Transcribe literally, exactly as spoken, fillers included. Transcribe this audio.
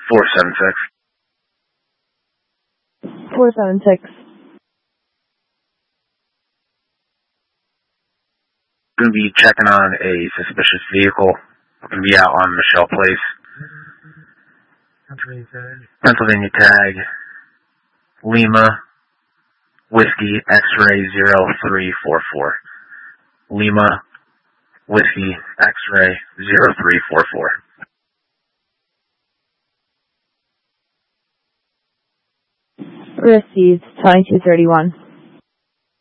four seven six. four seven six. Going to be checking on a suspicious vehicle. Going to be out on Michelle Place. Pennsylvania tag. Pennsylvania tag. Lima Whiskey X-ray zero three four four. Lima Whiskey X-ray zero three four four. Received twenty-two thirty-one.